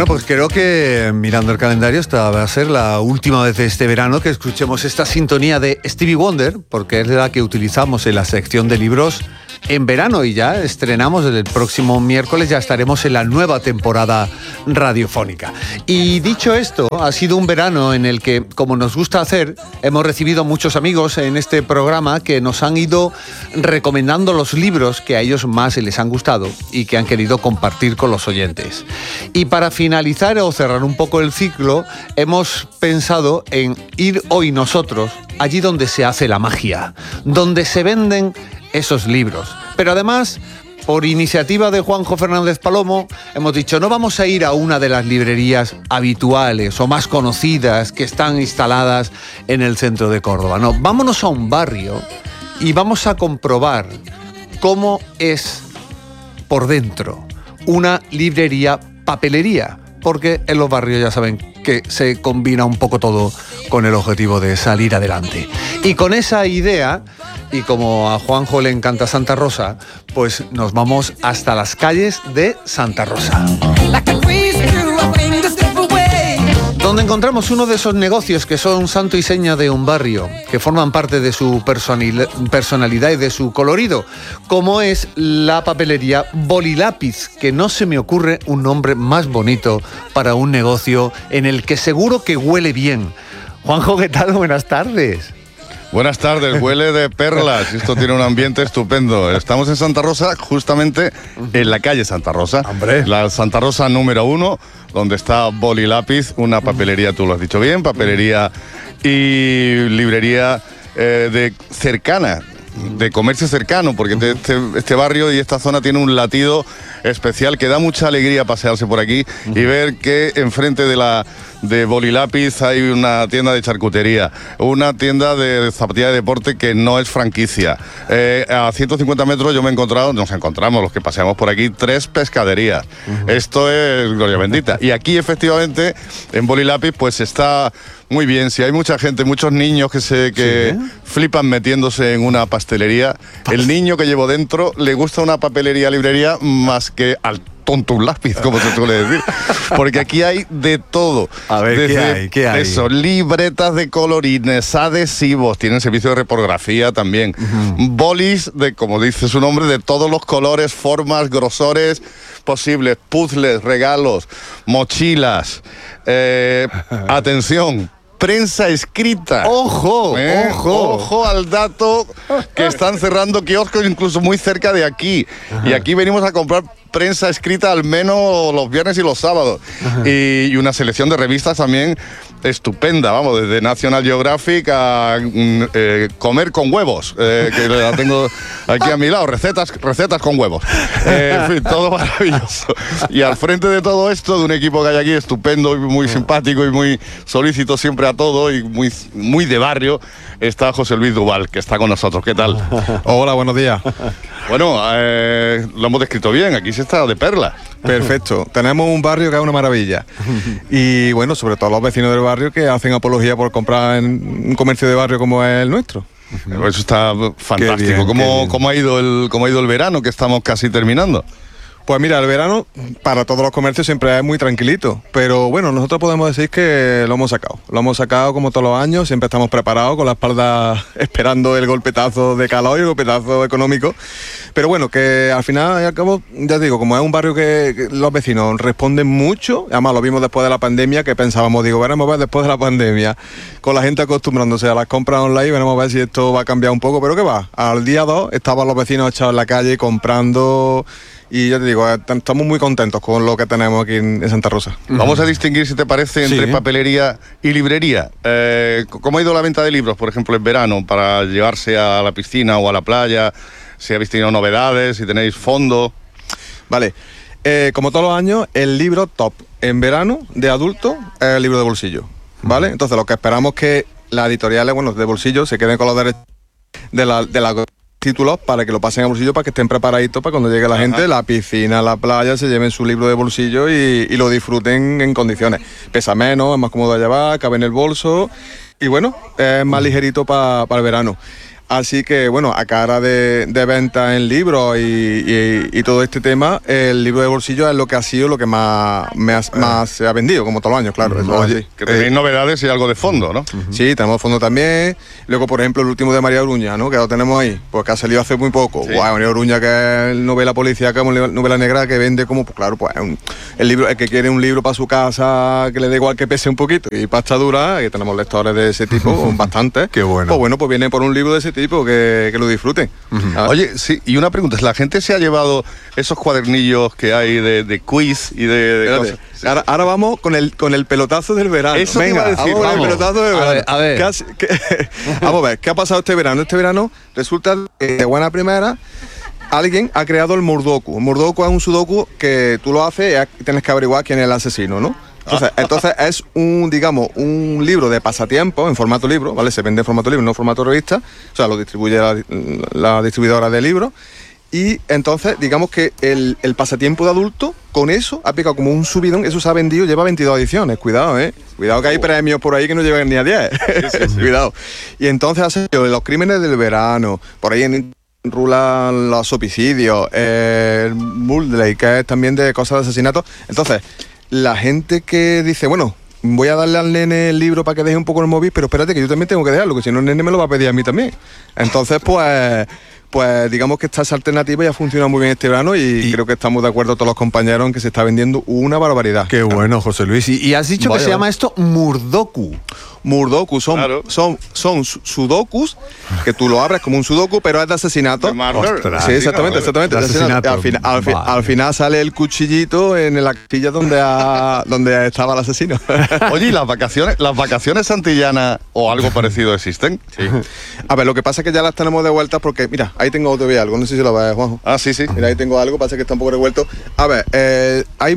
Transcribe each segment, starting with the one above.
pues creo que mirando el calendario esta va a ser la última vez de este verano que escuchemos esta sintonía de Stevie Wonder, porque es la que utilizamos en la sección de libros en verano y ya estrenamos el próximo miércoles, ya estaremos en la nueva temporada radiofónica. Y dicho esto, ha sido un verano en el que, como nos gusta hacer, hemos recibido muchos amigos en este programa que nos han ido recomendando los libros que a ellos más les han gustado y que han querido compartir con los oyentes. Y para finalizar o cerrar un poco el ciclo, hemos pensado en ir hoy nosotros allí donde se hace la magia, donde se venden esos libros. Pero además, por iniciativa de Juanjo Fernández Palomo, hemos dicho, no vamos a ir a una de las librerías habituales o más conocidas que están instaladas en el centro de Córdoba. No, vámonos a un barrio y vamos a comprobar cómo es por dentro una librería papelería, porque en los barrios ya saben que se combina un poco todo con el objetivo de salir adelante. Y con esa idea, y como a Juanjo le encanta Santa Rosa, pues nos vamos hasta las calles de Santa Rosa, donde encontramos uno de esos negocios que son santo y seña de un barrio, que forman parte de su personalidad y de su colorido, como es la papelería Bolilápiz, que no se me ocurre un nombre más bonito para un negocio en el que seguro que huele bien. Juanjo, ¿qué tal? Buenas tardes. Buenas tardes, huele de perlas, esto tiene un ambiente estupendo. Estamos en Santa Rosa, justamente en la calle Santa Rosa. ¡Hombre! La Santa Rosa número 1, donde está Bolilápiz, una papelería, tú lo has dicho bien, papelería y librería de cercana, de comercio cercano, porque este barrio y esta zona tiene un latido especial que da mucha alegría pasearse por aquí y ver que enfrente de Bolilápiz hay una tienda de charcutería, una tienda de zapatillas de deporte que no es franquicia. A 150 metros nos encontramos los que paseamos por aquí, 3 pescaderías. Esto es gloria bendita. Y aquí efectivamente en Bolilápiz pues está muy bien. Si hay mucha gente, muchos niños que flipan metiéndose en una pastelería, el niño que llevo dentro le gusta una papelería, librería más que al tonto un lápiz, como se suele decir, porque aquí hay de todo. A ver, ¿qué hay? Eso, libretas de colorines, adhesivos, tienen servicio de reprografía también, bolis de, como dice su nombre, de todos los colores, formas, grosores posibles, puzzles, regalos, mochilas, atención, prensa escrita. ¡Ojo! Ojo al dato, que están cerrando kioscos incluso muy cerca de aquí. Y aquí venimos a comprar prensa escrita al menos los viernes y los sábados. Y una selección de revistas también estupenda, vamos, desde National Geographic a comer con huevos, que la tengo aquí a mi lado, recetas con huevos. En fin, todo maravilloso. Y al frente de todo esto, de un equipo que hay aquí estupendo y muy simpático y muy solícito siempre a todo y muy de barrio, está José Luis Duval, que está con nosotros. ¿Qué tal? Hola, buenos días. Bueno, lo hemos descrito bien, aquí se está de perlas. Perfecto, tenemos un barrio que es una maravilla. Y bueno, sobre todo los vecinos del barrio que hacen apología por comprar en un comercio de barrio como es el nuestro. Eso está fantástico. ¿Cómo ha ido el verano, que estamos casi terminando? Pues mira, el verano para todos los comercios siempre es muy tranquilito, pero bueno, nosotros podemos decir que lo hemos sacado como todos los años, siempre estamos preparados con la espalda esperando el golpetazo de calor y el golpetazo económico, pero bueno, que al final y al cabo, ya digo, como es un barrio que los vecinos responden mucho, además lo vimos después de la pandemia, que pensábamos, veremos a ver después de la pandemia, con la gente acostumbrándose a las compras online, veremos a ver si esto va a cambiar un poco, pero ¿qué va? Al día 2 estaban los vecinos echados en la calle comprando. Y ya te digo, estamos muy contentos con lo que tenemos aquí en Santa Rosa. Vamos a distinguir, si te parece, entre papelería y librería. ¿Cómo ha ido la venta de libros, por ejemplo, en verano, para llevarse a la piscina o a la playa? Si habéis tenido novedades, si tenéis fondo. Vale, como todos los años, el libro top en verano de adulto es el libro de bolsillo, ¿vale? Entonces lo que esperamos es que las editoriales, de bolsillo, se queden con los derechos de la títulos para que lo pasen a bolsillo, para que estén preparaditos para cuando llegue la gente, la piscina, la playa, se lleven su libro de bolsillo y lo disfruten en condiciones. Pesa menos, es más cómodo de llevar, cabe en el bolso y bueno, es más ligerito para el verano. Así que, bueno, a cara de venta en libros y todo este tema, el libro de bolsillo es lo que ha sido lo que más se ha vendido, como todos los años, claro. Eso es así. Que tenéis novedades y algo de fondo, ¿no? Sí, tenemos fondo también. Luego, por ejemplo, el último de María Oruña, ¿no? Que lo tenemos ahí, pues que ha salido hace muy poco. Sí. Guau, María Oruña, que es novela policíaca, novela negra que vende como, pues claro, pues el que quiere un libro para su casa, que le dé igual que pese un poquito, y pasta dura, que tenemos lectores de ese tipo, bastante. Qué bueno. Pues bueno, pues viene por un libro de ese tipo, que lo disfruten. Oye, sí, y una pregunta, ¿la gente se ha llevado esos cuadernillos que hay de quiz y de Espérate, cosas? ahora vamos con el pelotazo del verano. Eso te iba a decir, vamos con el vamos. pelotazo del verano. A ver. Vamos a ver, ¿qué ha pasado este verano? Este verano resulta que de buena primera alguien ha creado el Murdoku. El Murdoku es un sudoku que tú lo haces y tienes que averiguar quién es el asesino, ¿no? Entonces es un libro de pasatiempo en formato libro, ¿vale? Se vende en formato libro, no en formato revista, o sea, lo distribuye la distribuidora de libros. Y entonces, digamos que el pasatiempo de adulto, con eso, ha picado como un subidón, eso se ha vendido, lleva 22 ediciones, cuidado, cuidado que hay premios por ahí que no llegan ni a 10, cuidado. Y entonces ha sido los crímenes del verano, por ahí rulan los homicidios, el Mulderley, que es también de cosas de asesinato. Entonces, la gente que dice, bueno, voy a darle al nene el libro para que deje un poco el móvil, pero espérate que yo también tengo que dejarlo, que si no el nene me lo va a pedir a mí también. Entonces, pues digamos que esa alternativa ya funciona muy bien este verano y creo que estamos de acuerdo todos los compañeros en que se está vendiendo una barbaridad. Qué bueno, José Luis. Y has dicho que se llama esto Murdoku. Murdoku Claro. son sudokus, que tú lo abres como un sudoku, pero es de asesinato. De murder. Ostras. Sí, exactamente. De asesinato. Al final sale el cuchillito en la castilla donde estaba el asesino. Oye, ¿y las vacaciones santillanas o algo parecido existen? Sí. A ver, lo que pasa es que ya las tenemos de vuelta porque, mira, ahí tengo todavía algo, no sé si lo ves, Juanjo. Ah, sí. Mira, ahí tengo algo, pasa que está un poco revuelto. A ver, hay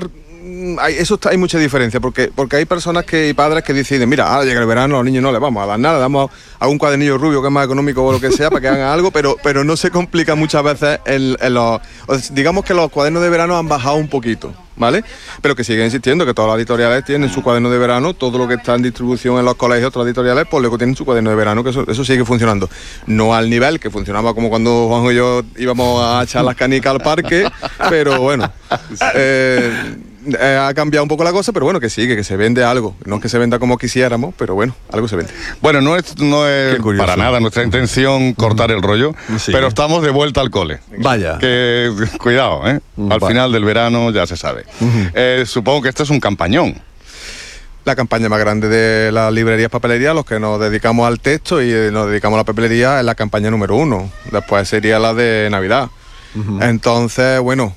mucha diferencia porque hay personas y padres que deciden, mira, ahora llega el verano, a los niños no les vamos a dar nada, damos a un cuadernillo rubio que es más económico o lo que sea para que hagan algo, pero no se complica muchas veces digamos que los cuadernos de verano han bajado un poquito, ¿vale? Pero que siguen insistiendo que todas las editoriales tienen su cuaderno de verano, todo lo que está en distribución en los colegios, todas las editoriales, pues luego tienen su cuaderno de verano, que eso sigue funcionando. No al nivel que funcionaba como cuando Juanjo y yo íbamos a echar las canicas al parque, pero bueno, ha cambiado un poco la cosa, pero bueno, que sigue, que se vende algo. No es que se venda como quisiéramos, pero bueno, algo se vende. Bueno, no es curioso. para nada nuestra intención cortar el rollo, Sí. pero estamos de vuelta al cole. Vaya. Que cuidado, al Vale. final del verano ya se sabe. Supongo que esto es un campañón. La campaña más grande de las librerías papelerías, los que nos dedicamos al texto y nos dedicamos a la papelería, es la campaña número 1. Después sería la de Navidad. Entonces, bueno,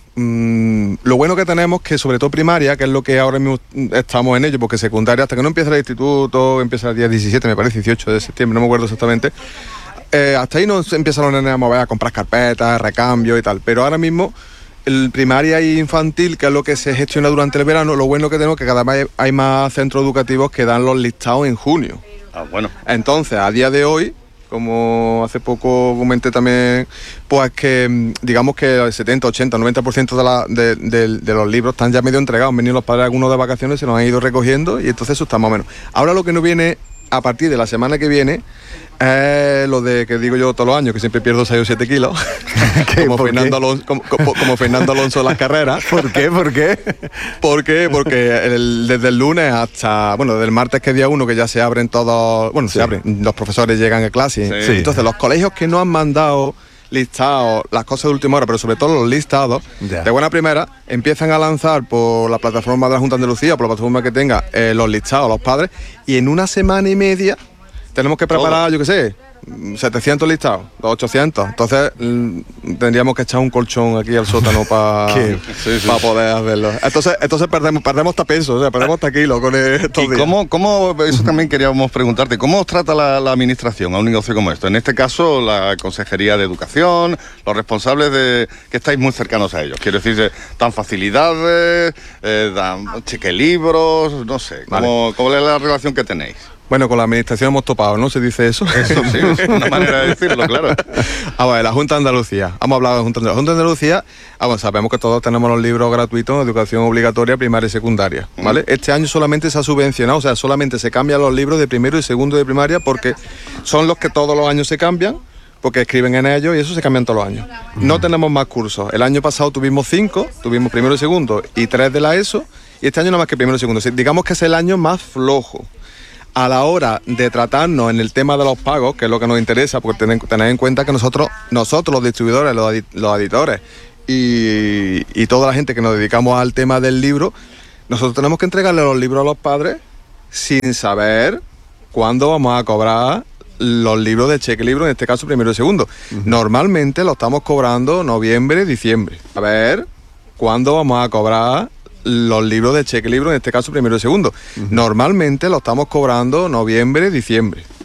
lo bueno que tenemos que sobre todo primaria, que es lo que ahora mismo estamos en ello, porque secundaria, hasta que no empieza el instituto, empieza el día 17, me parece, 18 de septiembre, no me acuerdo exactamente, hasta ahí no empiezan los nenes a mover, a comprar carpetas, recambio y tal, pero ahora mismo el primaria y infantil, que es lo que se gestiona durante el verano, lo bueno que tenemos es que cada vez hay más centros educativos que dan los listados en junio. Ah, bueno. Entonces, a día de hoy, como hace poco comenté también, pues que digamos que el 70, 80, 90% de los libros están ya medio entregados. Han venido los padres algunos de vacaciones, se los han ido recogiendo y entonces eso está más o menos. Ahora lo que nos viene a partir de la semana que viene es lo de que digo yo todos los años, que siempre pierdo 6 o 7 kilos, como Fernando Alonso, como Fernando Alonso en las carreras. ¿Por qué? Porque desde el lunes hasta, bueno, desde el martes que es día 1, que ya se abren todos, bueno, se abren, los profesores llegan a clase. Sí. Entonces los colegios que no han mandado listados, las cosas de última hora, pero sobre todo los listados, Ya. de buena primera, empiezan a lanzar por la plataforma de la Junta de Andalucía, por la plataforma que tenga, los listados, los padres, y en una semana y media tenemos que preparar, yo qué sé, 700 listados, 800. Entonces tendríamos que echar un colchón aquí al sótano para poder hacerlo. Entonces perdemos hasta peso, o sea, perdemos hasta kilos con estos ¿Y días. cómo, eso también queríamos preguntarte, cómo os trata la administración a un negocio como esto? En este caso, la Consejería de Educación, los responsables que estáis muy cercanos a ellos. Quiero decir, dan facilidades, dan chequelibros, no sé. ¿Cómo es la relación que tenéis? Bueno, con la administración hemos topado, ¿no? ¿Se dice eso? Eso sí, es una manera de decirlo, claro. A ver, la Junta de Andalucía. Hemos hablado de la Junta de Andalucía. La Junta de Andalucía, sabemos que todos tenemos los libros gratuitos en educación obligatoria, primaria y secundaria, ¿vale? Este año solamente se ha subvencionado, o sea, solamente se cambian los libros de primero y segundo de primaria porque son los que todos los años se cambian, porque escriben en ellos y eso se cambian todos los años. No tenemos más cursos. El año pasado tuvimos 5, tuvimos primero y segundo y 3 de la ESO, y este año no más que primero y segundo. Digamos que es el año más flojo. A la hora de tratarnos en el tema de los pagos, que es lo que nos interesa, porque tened en cuenta que nosotros los distribuidores, los editores y toda la gente que nos dedicamos al tema del libro, nosotros tenemos que entregarle los libros a los padres sin saber cuándo vamos a cobrar los libros de cheque libro, en este caso primero y segundo. Normalmente lo estamos cobrando noviembre, diciembre. A ver cuándo vamos a cobrar los libros de cheque libro, en este caso primero y segundo. Normalmente lo estamos cobrando noviembre, diciembre.